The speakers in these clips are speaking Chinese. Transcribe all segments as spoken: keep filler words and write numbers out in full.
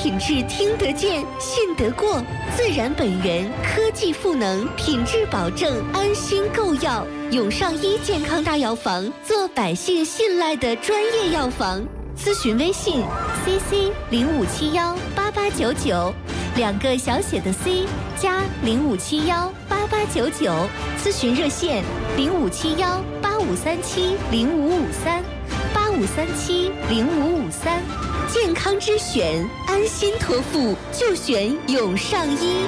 品质听得见、信得过，自然本源，科技赋能，品质保证，安心购药。永上医健康大药房，做百姓信赖的专业药房。咨询微信 C C 零五七幺八八九九，两个小写的 C 加零五七幺八八九九。咨询热线零五七幺八五三七零五五三八五三七零五五三。健康之选，安心托付就选永上医。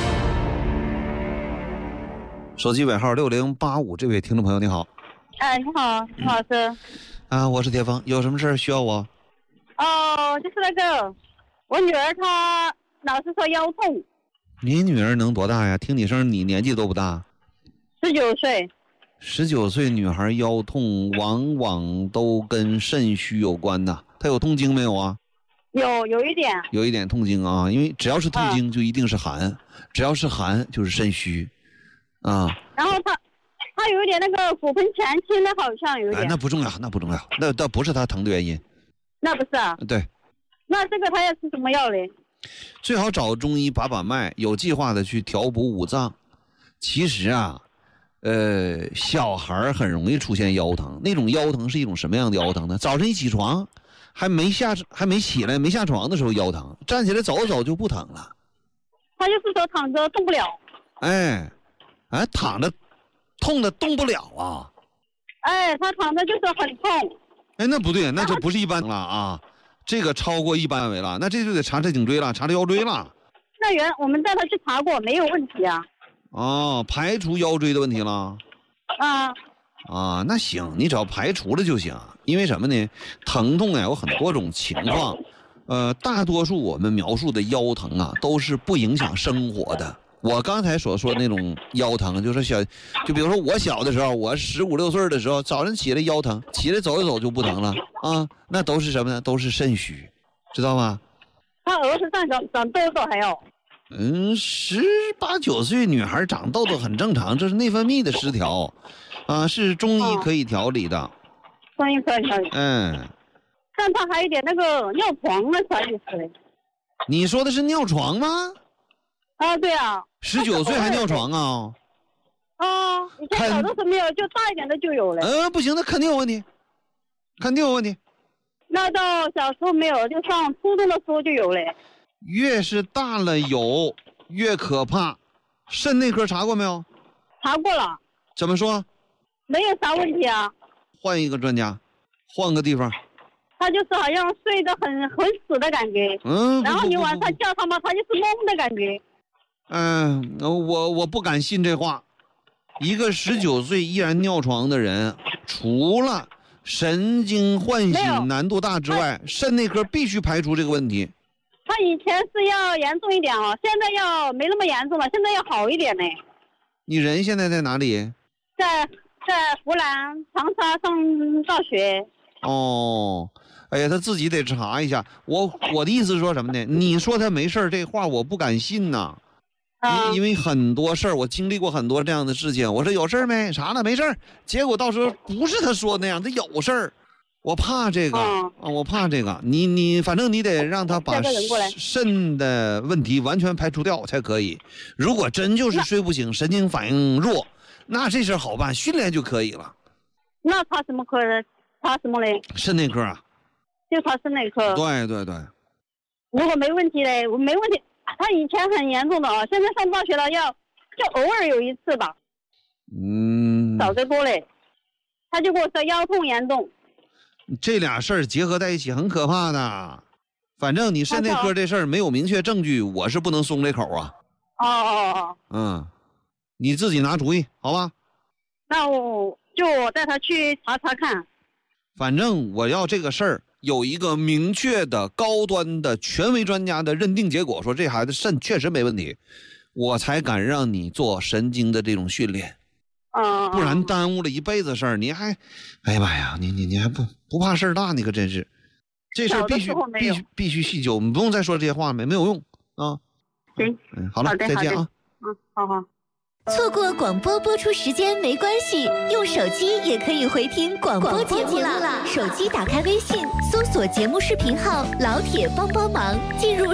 手机尾号六零八五，这位听众朋友你好。 哎，你好，你好，老师。 啊，我是铁峰，有什么事儿需要我？ 哦，就是那个，我女儿她老是说腰痛。 你女儿能多大呀？听你声，你年纪都不大。 十九岁。 十九岁女孩腰痛，往往都跟肾虚有关的。她有痛经没有啊？ 有，有一点。 有一点痛经啊，因为只要是痛经就一定是寒，嗯、只要是寒就是肾虚，啊。 然后她。他有点那个骨盆前倾的，好像有点、 哎。那不重要，那不重要，那那不是他疼的原因。 那不是啊？ 对。 那这个他要吃什么药嘞？ 最好找中医把把脉，有计划的去调补五脏。其实啊，呃，小孩很容易出现腰疼，那种腰疼是一种什么样的腰疼呢？早晨一起床，还没下还没起来没下床的时候腰疼，站起来走走就不疼了。 他就是说躺着动不了。 哎，哎，躺着。痛的动不了啊！ 哎，他躺着就是很痛。 哎，那不对，那就不是一般了啊，这个超过一般范围了，那这就得查查颈椎了，查查腰椎了。 那原我们带他去查过，没有问题啊。 哦，排除腰椎的问题了。 啊。 啊，那行，你只要排除了就行。因为什么呢？疼痛呀有很多种情况，呃，大多数我们描述的腰疼啊，都是不影响生活的。我刚才所说的那种腰疼，就是小，就比如说我小的时候，我十五六岁的时候，早上起来腰疼，起来走一走就不疼了啊，那都是什么呢？都是肾虚，知道吗？ 他额头上长长痘痘还要。 嗯，十八九岁女孩长痘痘很正常，这是内分泌的失调，啊，是中医可以调理的。 中医可以调理。 嗯。 但他还有点那个尿床的啥意思嘞？ 你说的是尿床吗？ 啊，对啊。 十九岁还尿床啊？ 啊，以前小的时候没有，就大一点的就有了。 嗯、呃，不行，那肯定有问题，肯定有问题。 那到小时候没有，就上初中的时候就有了。 越是大了有，越可怕。肾内科查过没有？ 查过了。 怎么说？ 没有啥问题啊。换一个专家，换个地方。 他就是好像睡得很很死的感觉。 嗯。 然后你晚上叫他嘛，他就是懵的感觉。 嗯、呃，我我不敢信这话。一个十九岁依然尿床的人，除了神经唤醒难度大之外，肾内科必须排除这个问题。 他以前是要严重一点哦，现在要没那么严重了，现在要好一点呢。 你人现在在哪里？ 在在湖南长沙上大学。 哦，哎呀，他自己得查一下。我我的意思是说什么呢？你说他没事这话我不敢信呐。因因为很多事儿，我经历过很多这样的事情。我说有事儿没？啥了？没事儿。结果到时候不是他说那样，他有事儿。我怕这个、嗯、啊，我怕这个。你你反正你得让他把肾的问题完全排除掉才可以。如果真就是睡不醒、神经反应弱，那这事儿好办，训练就可以了。 那查什么科的？查什么嘞？ 肾内科啊。 就查肾内科。 对对对。 如果没问题嘞，我没问题。他以前很严重的啊，现在上大学了要就偶尔有一次吧， 嗯， 少得多嘞。他就跟我说腰痛严重， 这俩事儿结合在一起很可怕的。反正你肾内科这事儿没有明确证据，我是不能松这口啊。 哦哦哦， 嗯，你自己拿主意好吧？ 那我就我带他去查查看。 反正我要这个事儿有一个明确的高端的权威专家的认定结果，说这孩子肾确实没问题，我才敢让你做神经的这种训练。 嗯， 不然耽误了一辈子事儿，你还，哎呀妈呀，你你你还不不怕事儿大？你可真是，这事儿必须必须必须细究，你不用再说这些话没没有用啊。 行， 嗯，好了，再见啊。 嗯，好好。 错过广播播出时间没关系，用手机也可以回听广播节目啦。手机打开微信，搜索节目视频号“老铁帮帮忙”，进入